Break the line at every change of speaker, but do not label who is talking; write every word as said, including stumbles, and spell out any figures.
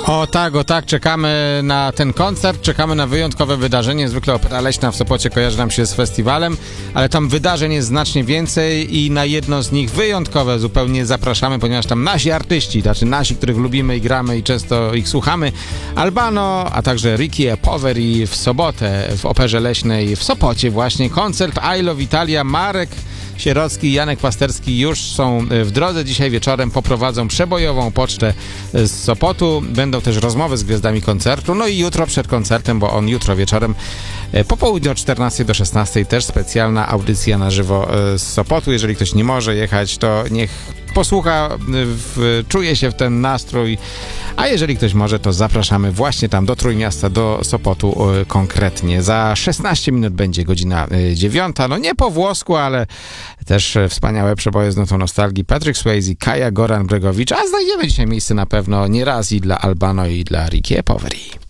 O tak, o tak, czekamy na ten koncert, czekamy na wyjątkowe wydarzenie. Zwykle Opera Leśna w Sopocie kojarzy nam się z festiwalem, ale tam wydarzeń jest znacznie więcej i na jedno z nich wyjątkowe zupełnie zapraszamy, ponieważ tam nasi artyści, znaczy nasi, których lubimy i gramy i często ich słuchamy, Albano, a także Ricky Poveri w sobotę w Operze Leśnej w Sopocie właśnie. Koncert I Love Italia. Marek Sierocki i Janek Pasterski już są w drodze. Dzisiaj wieczorem poprowadzą przebojową pocztę z Sopotu. Będą też rozmowy z gwiazdami koncertu. No i jutro przed koncertem, bo on jutro wieczorem po południu od czternastej do szesnastej też specjalna audycja na żywo z Sopotu. Jeżeli ktoś nie może jechać, to niech posłucha, w, czuje się w ten nastrój, a jeżeli ktoś może, to zapraszamy właśnie tam do Trójmiasta, do Sopotu y, konkretnie. Za szesnaście minut będzie godzina y, dziewiąta. No nie po włosku, ale też y, wspaniałe przeboje z notą nostalgii. Patrick Swayze, Kaja Goran-Bregowicz, a znajdziemy dzisiaj miejsce na pewno nie raz i dla Albano i dla Ricky Poveri.